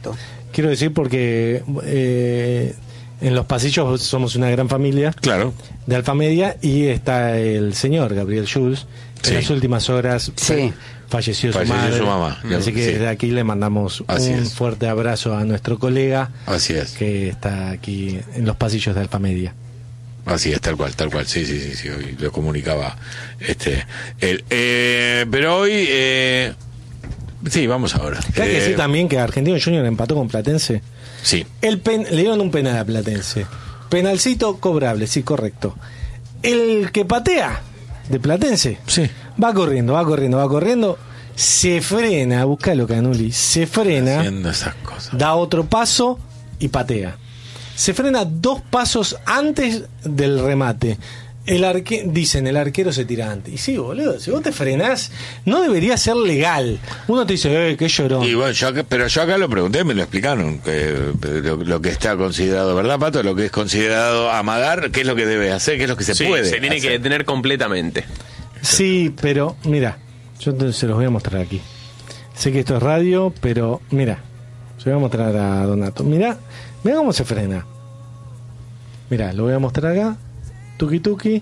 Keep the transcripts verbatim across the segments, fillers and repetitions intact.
Exacto. Quiero decir porque eh, en los pasillos somos una gran familia, claro, de Alfa Media, y está el señor Gabriel Schulz. Sí. En las últimas horas Sí. falleció, Falleció su madre. su mamá. Así que Sí. desde aquí le mandamos Así un es. fuerte abrazo a nuestro colega Así es. que está aquí en los pasillos de Alfa Media. Así es, tal cual, tal cual, sí, sí, sí, sí, hoy lo comunicaba este él. Eh, pero hoy, eh, sí, vamos ahora. Hay que Eh, decir también que Argentino Junior empató con Platense. Sí, El pen, le dieron un penal a Platense. Penalcito cobrable, sí, correcto. El que patea de Platense sí. va corriendo, va corriendo, va corriendo, se frena, buscalo Canuli, se frena, Haciendo esas cosas. da otro paso y patea. Se frena dos pasos antes del remate. El arque, dicen, el arquero se tira antes. Y sí, boludo, si vos te frenás, no debería ser legal. Uno te dice, eh, qué llorón. Y bueno, yo acá, pero yo acá lo pregunté, me lo explicaron, que, lo, lo que está considerado, ¿verdad, Pato? Lo que es considerado amagar, ¿qué es lo que debe hacer? ¿Qué es lo que se Sí, puede se tiene hacer? que detener completamente. Sí, pero mira, yo te- se los voy a mostrar aquí. Sé que esto es radio, pero mira, se lo voy a mostrar a Donato. Mira, mira cómo se frena. Mira, lo voy a mostrar acá. Tuki tuki.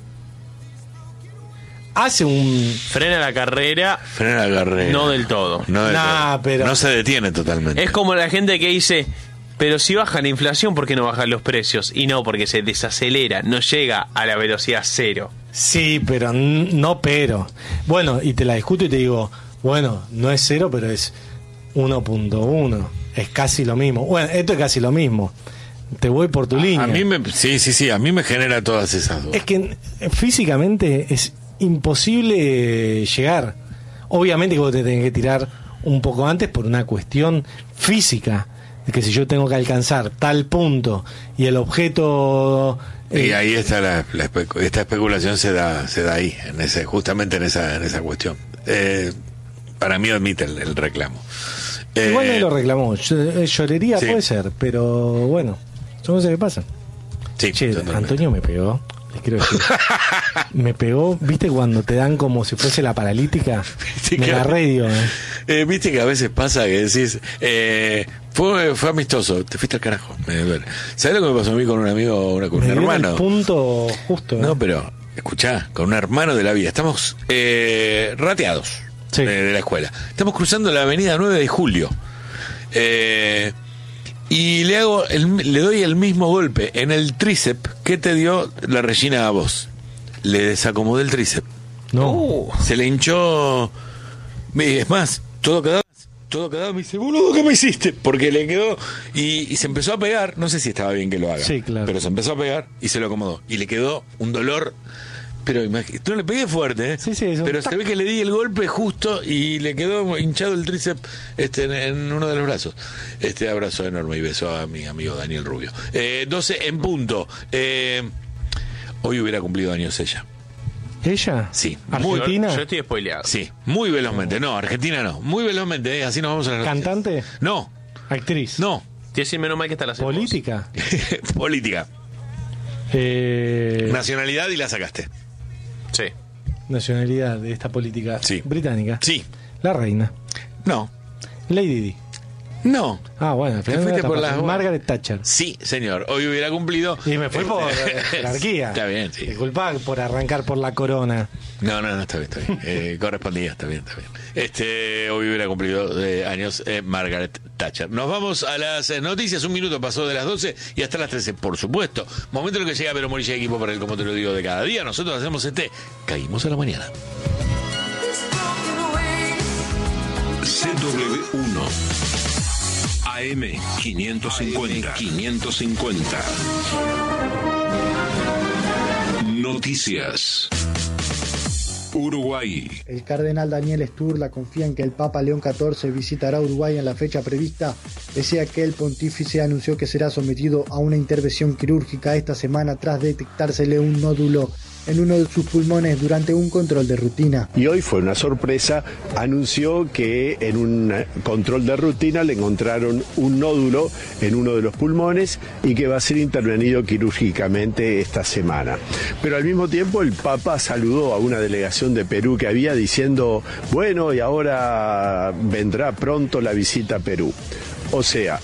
Hace un... Frena la carrera, Frena la carrera. no del todo. No, del Nah, todo. pero- No se detiene totalmente. Es como la gente que dice, pero si baja la inflación, ¿por qué no bajan los precios? Y no, porque se desacelera, no llega a la velocidad cero. Sí, pero n- no pero. Bueno, y te la discuto y te digo, bueno, no es cero, pero es uno punto uno. Es casi lo mismo. Bueno, esto es casi lo mismo. Te voy por tu línea. A mí me, sí, sí, sí, a mí me genera todas esas dudas. Es que eh, físicamente es imposible eh, llegar. Obviamente que vos te tenés que tirar un poco antes por una cuestión física. De que si yo tengo que alcanzar tal punto y el objeto... eh, Y ahí está la, la espe- esta especulación se da se da ahí, en ese, justamente en esa en esa cuestión. Eh, para mí admite el, el reclamo. Eh, Igual no lo reclamó. Ll- eh, Llorería sí. puede ser, pero bueno, son cosas que pasan. sí, Che, totalmente. Antonio me pegó. Les quiero decir. Me pegó, ¿viste cuando te dan como si fuese la paralítica? Viste Me que- la radio, eh. Eh, Viste que a veces pasa que decís, eh, fue, fue amistoso, te fuiste al carajo. Me duele. ¿Sabés lo que me pasó a mí con un amigo, una, con un Me dio hermano? el punto justo. No, eh. pero, escuchá, con un hermano de la vida. Estamos eh, rateados Sí. de, de la escuela. Estamos cruzando la avenida nueve de julio. Eh, y le hago el, le doy el mismo golpe en el tríceps que te dio la Regina a vos. Le desacomodé el tríceps. No. Uh, Se le hinchó. Es más, todo quedaba. Todo quedaba. Me dice, boludo, ¿qué me hiciste? Porque le quedó. Y, y se empezó a pegar. No sé si estaba bien que lo haga. Sí, claro. Pero se empezó a pegar y se lo acomodó. Y le quedó un dolor. Pero imagínate, no le pegué fuerte, ¿eh? Sí, sí, es un pero tac. se ve que le di el golpe justo y le quedó hinchado el tríceps este, en, en uno de los brazos. Este abrazo enorme y beso a mi amigo Daniel Rubio. Eh, doce en punto. Eh, hoy hubiera cumplido años ella. ¿Ella? Sí, muy- ¿Argentina? yo, yo estoy spoileado. Sí, muy velozmente. No, Argentina no. Muy velozmente, ¿eh? Así nos vamos a las noticias. ¿Cantante? No, ¿Actriz? no. Te decir menos mal que está la hacemos. ¿Política? Política. Eh, Nacionalidad y la sacaste. Sí. nacionalidad de esta política Sí. británica. Sí. La reina. No. Lady Di. No. Ah, bueno, al Te final fuiste era por tapar. la- Margaret Thatcher. Sí, señor. Hoy hubiera cumplido. Y me fui por eh, jerarquía. Está bien, sí. Disculpa por arrancar por la corona. No, no, no, está bien, está bien. Eh, correspondía, está bien, está bien. Este, hoy hubiera cumplido eh, años eh, Margaret Thatcher. Nos vamos a las eh, noticias. Un minuto pasó de las doce y hasta las trece, por supuesto. Momento en el que llega Pero Morilla y equipo para el como te lo digo de cada día. Nosotros hacemos este Caímos a la mañana. C W uno A M quinientos cincuenta quinientos cincuenta Noticias. Uruguay. El cardenal Daniel Sturla confía en que el Papa León catorce visitará Uruguay en la fecha prevista, pese a que el pontífice anunció que será sometido a una intervención quirúrgica esta semana tras detectársele un nódulo en uno de sus pulmones durante un control de rutina. Y hoy fue una sorpresa, anunció que en un control de rutina le encontraron un nódulo en uno de los pulmones y que va a ser intervenido quirúrgicamente esta semana. Pero al mismo tiempo el Papa saludó a una delegación de Perú que había diciendo, bueno, y ahora vendrá pronto la visita a Perú. O sea,